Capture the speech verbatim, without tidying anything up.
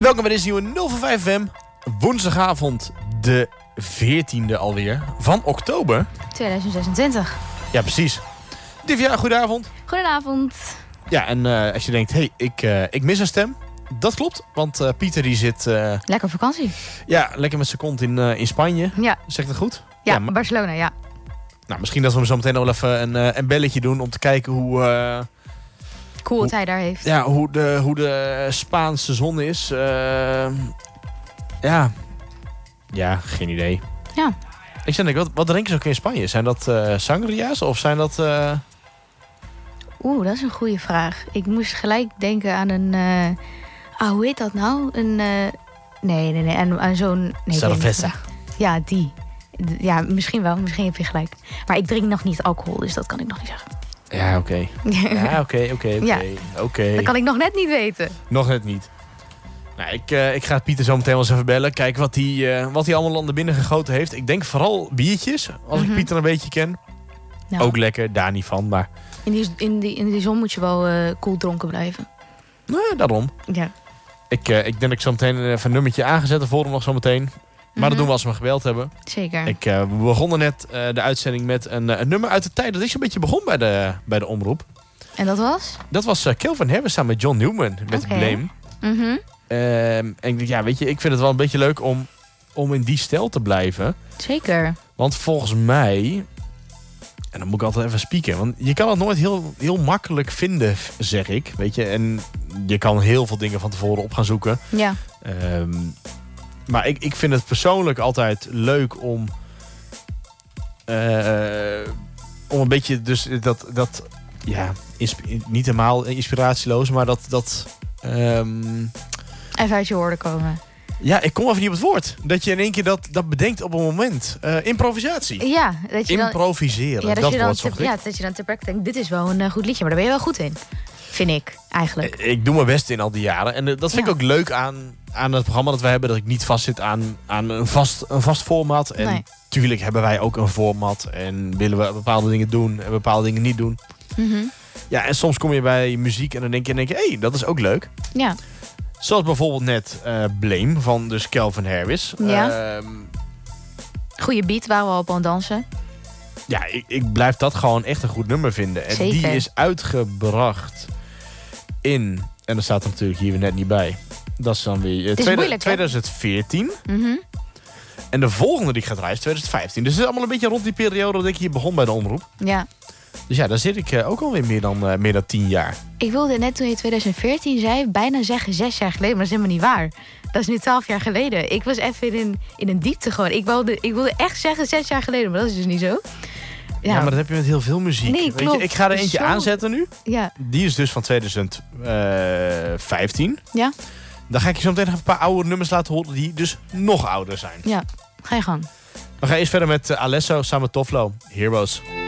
Welkom bij deze nieuwe nul voor vijf F M. Woensdagavond de veertiende alweer van oktober. tweeduizend zesentwintig. Ja, precies. Divya, goedenavond. Goedenavond. Ja, en uh, als je denkt, hé, hey, ik, uh, ik mis een stem. Dat klopt, want uh, Pieter die zit... Uh, lekker op vakantie. Ja, lekker met zijn kont in, uh, in Spanje. Ja. Zegt dat goed? Ja, ja maar, Barcelona, ja. Nou, misschien dat we hem zo meteen nog wel even een, uh, een belletje doen om te kijken hoe... Uh, cool wat hij daar heeft. Ja, hoe de, hoe de Spaanse zon is. Uh, ja. Ja, geen idee. Ja. Ik zeg, wat, wat drinken ze ook in Spanje? Zijn dat uh, sangria's of zijn dat... Uh... Oeh, dat is een goede vraag. Ik moest gelijk denken aan een... Uh, ah, hoe heet dat nou? Een... Uh, nee, nee, nee. Aan, aan zo'n... Nee, Cerveza. Ja, die. Ja, misschien wel. Misschien heb je gelijk. Maar ik drink nog niet alcohol, dus dat kan ik nog niet zeggen. Ja, oké. Okay. Ja, oké, oké, oké. Dat kan ik nog net niet weten. Nog net niet. Nou, ik, uh, ik ga Pieter zo meteen wel eens even bellen. Kijken wat hij uh, wat hij allemaal landen binnen gegoten heeft. Ik denk vooral biertjes, als mm-hmm. ik Pieter een beetje ken. Nou. Ook lekker, daar niet van, maar... In die, in die, in die zon moet je wel uh, koel dronken blijven. Nee, daarom. Ja. Ik, uh, ik denk dat ik zo meteen even een nummertje aangezet voor hem nog zo meteen. Maar mm-hmm. dat doen we als we hem gebeld hebben. Zeker. Ik, uh, we begonnen net uh, de uitzending met een, uh, een nummer uit de tijd dat ik zo'n beetje begon bij de, bij de omroep. En dat was? Dat was uh, Calvin Harris samen met John Newman met okay. Blame. Mm-hmm. Uh, en ja, weet je, ik vind het wel een beetje leuk om, om in die stijl te blijven. Zeker. Want volgens mij... En dan moet ik altijd even spieken. Want je kan het nooit heel, heel makkelijk vinden, zeg ik. Weet je, en je kan heel veel dingen van tevoren op gaan zoeken. Ja. Um, maar ik, ik vind het persoonlijk altijd leuk om... Uh, om een beetje dus dat... dat ja, insp- niet helemaal inspiratieloos, maar dat... dat um, even uit je woorden komen. Ja, ik kom even niet op het woord. Dat je in één keer dat, dat bedenkt op een moment. Uh, improvisatie. Ja, dat je dan, improviseren. Ja, dat, dat je dan woord te, ja, dat je dan ter plekke denkt, dit is wel een uh, goed liedje. Maar daar ben je wel goed in. Vind ik, eigenlijk. Ik, ik doe mijn best in al die jaren. En uh, dat vind ja. ik ook leuk aan, aan het programma dat wij hebben. Dat ik niet vastzit aan, aan een, vast, een vast format. En nee. Tuurlijk hebben wij ook een format. En willen we bepaalde dingen doen en bepaalde dingen niet doen. Mm-hmm. Ja, en soms kom je bij muziek en dan denk je, denk je hé, hey, dat is ook leuk. Ja. Zoals bijvoorbeeld net uh, Blame van dus Calvin Harris. Ja. Uh, Goeie beat, waar we al op aan het dansen. Ja, ik, ik blijf dat gewoon echt een goed nummer vinden. En Zeker. die is uitgebracht in... En dat staat er natuurlijk hier weer net niet bij. Dat is dan weer... Uh, is moeilijk, twintig veertien. Mm-hmm. En de volgende die ik ga draaien is twintig vijftien. Dus het is allemaal een beetje rond die periode dat ik hier begon bij de omroep. Ja. Dus ja, daar zit ik uh, ook alweer meer dan, uh, meer dan tien jaar. Ik wilde net toen je twintig veertien zei, bijna zeggen zes jaar geleden. Maar dat is helemaal niet waar. Dat is nu twaalf jaar geleden. Ik was even in, in een diepte gewoon. Ik wilde, ik wilde echt zeggen zes jaar geleden, maar dat is dus niet zo. Ja, ja maar dat heb je met heel veel muziek. Nee, Weet je, ik ga er eentje zo... aanzetten nu. Ja. Die is dus van twintig vijftien. Ja. Dan ga ik je zo meteen nog een paar oude nummers laten horen die dus nog ouder zijn. Ja, ga je gang. Dan ga je eerst verder met uh, Alesso samen met Toflo. Heroes.